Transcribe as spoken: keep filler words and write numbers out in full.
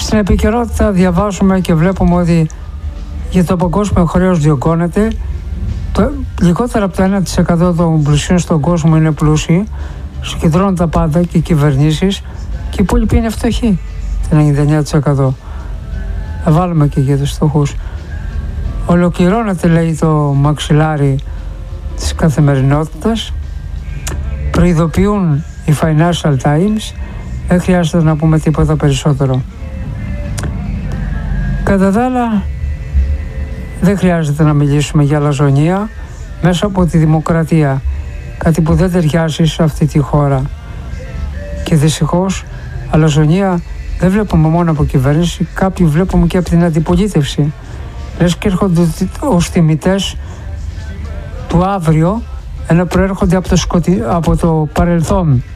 Στην επικαιρότητα διαβάζουμε και βλέπουμε ότι για το παγκόσμιο χρέος διωγγώνεται. Το, λιγότερο από το ένα τοις εκατό των πλουσίων στον κόσμο είναι πλούσιοι, συγκεντρώνουν τα πάντα και οι κυβερνήσεις, και οι υπόλοιποι είναι φτωχοί, το ενενήντα εννέα τοις εκατό. Θα βάλουμε και για τους φτωχούς. Ολοκληρώνεται, λέει, το μαξιλάρι της καθημερινότητας. Προειδοποιούν οι Financial Times. Δεν χρειάζεται να πούμε τίποτα περισσότερο. Κατά τα άλλα, δεν χρειάζεται να μιλήσουμε για αλαζονία μέσα από τη δημοκρατία, κάτι που δεν ταιριάζει σε αυτή τη χώρα. Και δυστυχώς αλαζονία δεν βλέπουμε μόνο από κυβέρνηση, κάποιοι βλέπουμε και από την αντιπολίτευση. Λες και έρχονται ως τιμητές του αύριο, ενώ προέρχονται από το, σκοτι... από το παρελθόν.